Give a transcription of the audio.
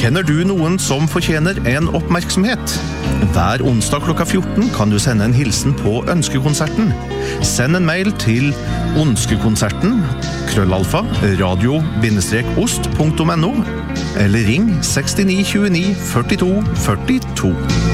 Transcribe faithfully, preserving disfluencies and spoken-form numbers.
Kjenner du noen som fortjener en oppmerksomhet? Hver onsdag klokka fjorten kan du sende en hilsen på Ønskekonserten. Send en mail til ønskekonserten krøllalfa radio-ost punktum no eller ring seks ni to ni førtito førtito.